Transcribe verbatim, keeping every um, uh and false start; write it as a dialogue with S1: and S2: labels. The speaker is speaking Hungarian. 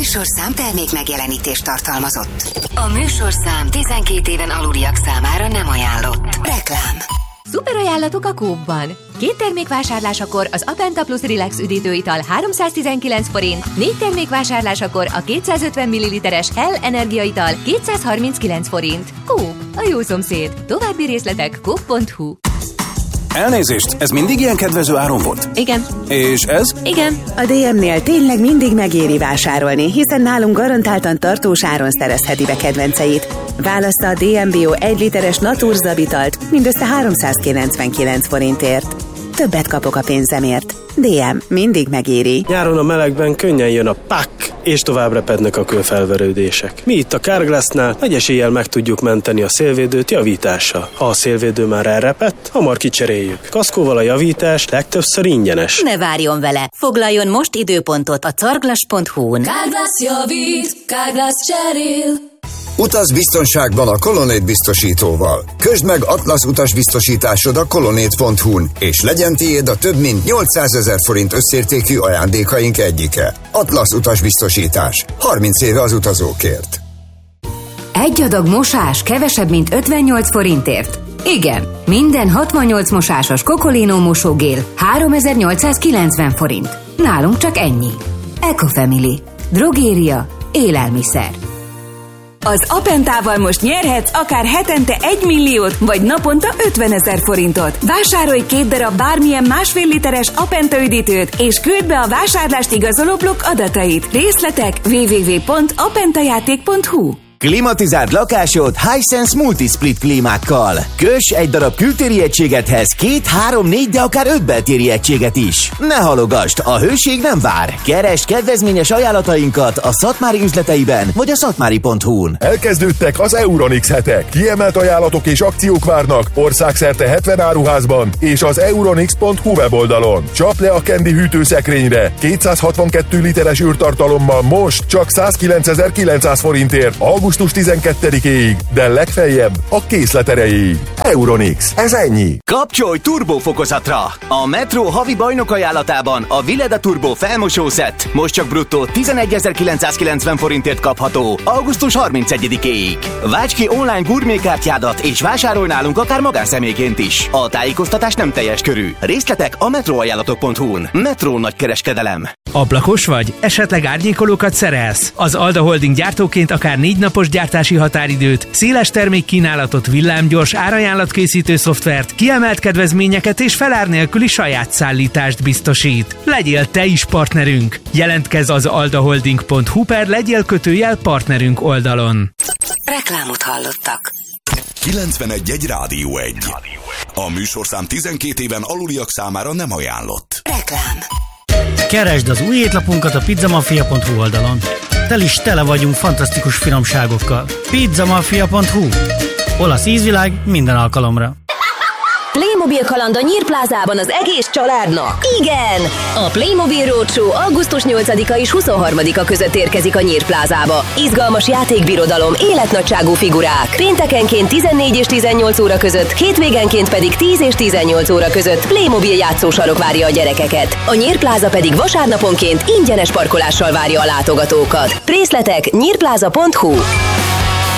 S1: műsorszám termék megjelenítést tartalmazott. A műsorszám tizenkét éven aluliak számára nem ajánlott. Reklám.
S2: Szuper ajánlatok a Coop-ban. Két termék vásárlásakor az Apenta Plus Relax üdítőital háromszáztizenkilenc forint, négy termék vásárlásakor a kétszázötven milliliteres Hell energiaital kétszázharminckilenc forint. Coop, a jó szomszéd. További részletek coop pont hu.
S3: Elnézést, ez mindig ilyen kedvező áron volt?
S2: Igen.
S3: És ez?
S2: Igen.
S4: A dé em-nél tényleg mindig megéri vásárolni, hiszen nálunk garantáltan tartós áron szerezheti be kedvenceit. Válassza a dé em Bio egy literes Naturzabitalt mindössze háromszázkilencvenkilenc forintért. Többet kapok a pénzemért. dé em mindig megéri.
S5: Nyáron a melegben könnyen jön a pak, és tovább repednek a kőfelverődések. Mi itt a Carglassnál nagy eséllyel meg tudjuk menteni a szélvédőt javítással. Ha a szélvédő már elrepett, hamar kicseréljük. Kaszkóval a javítás legtöbbször ingyenes.
S6: Ne várjon vele! Foglaljon most időpontot a carglass pont hu-n.
S7: Carglass javít, Carglass cserél.
S8: Utaz biztonságban a Colonnade biztosítóval. Közd meg Atlasz utasbiztosításod a Colonnade pont hu-n, és legyen tiéd a több mint nyolcszázezer forint összértékű ajándékaink egyike. Atlasz utasbiztosítás. harminc éve az utazókért.
S9: Egy adag mosás kevesebb, mint ötvennyolc forintért? Igen, minden hatvannyolc mosásos Cocolino mosógél háromezer-nyolcszázkilencven forint. Nálunk csak ennyi. Ecofamily. Drogéria. Élelmiszer.
S10: Az Apentával most nyerhetsz akár hetente egy milliót, vagy naponta ötvenezer forintot. Vásárolj két darab bármilyen másfél literes Apenta üdítőt, és küldd be a vásárlást igazoló blokk adatait. Részletek double-u double-u double-u pont apentajáték pont hu.
S11: Klimatizáld lakásod Hisense Multisplit klímákkal. Köss egy darab kültéri egységethez két, három, négy, de akár öt beltéri egységet is. Ne halogasd, a hőség nem vár. Keresd kedvezményes ajánlatainkat a Szatmári üzleteiben, vagy a szatmári pont hu-n.
S12: Elkezdődtek az Euronix hetek. Kiemelt ajánlatok és akciók várnak országszerte hetven áruházban és az euronix pont hu weboldalon. Csap le a Candy hűtőszekrényre kétszázhatvankettő literes űrtartalommal most csak százkilencezer-kilencszáz forintért. augusztus tizenkettedikéig, de legfeljebb a készlet erejéig. Euronix, ez ennyi.
S11: Kapcsolj turbófokozatra! A Metro havi bajnok ajánlatában a Vileda Turbo felmosószett most csak bruttó tizenegyezer-kilencszázkilencven forintért kapható augusztus harmincegyedikéig. Válts ki online gurmékártyádat és vásárolj nálunk akár magánszemélyként is. A tájékoztatás nem teljes körű. Részletek a metroajánlatok pont hu-n. Metro nagykereskedelem.
S13: Ablakos vagy? Esetleg árnyékolókat szerelsz? Az Alda Holding gyártóként akár négy napos gyártási határidőt, széles termékkínálatot, villámgyors árajánlatkészítő szoftvert, kiemelt kedvezményeket és felár nélküli saját szállítást biztosít. Legyél te is partnerünk! Jelentkezz az aldaholding pont hu per legyél kötőjel partnerünk oldalon.
S1: Reklámot hallottak.
S14: kilencvenegy egy Rádió egy. A műsorszám tizenkét éven aluliak számára nem ajánlott.
S1: Reklám.
S15: Keresd az új étlapunkat a pizzamafia pont hu oldalon. Tel is tele vagyunk fantasztikus finomságokkal. pizzamafia pont hu. Olasz ízvilág minden alkalomra.
S6: Playmobil kaland a Nyírplázában az egész családnak. Igen! A Playmobil Roadshow augusztus nyolcadika és huszonharmadika között érkezik a Nyírplázába. Izgalmas játékbirodalom, életnagyságú figurák. Péntekenként tizennégy és tizennyolc óra között, hétvégenként pedig tíz és tizennyolc óra között Playmobil játszósarok várja a gyerekeket. A Nyírpláza pedig vasárnaponként ingyenes parkolással várja a látogatókat. Részletek nyírpláza pont hu.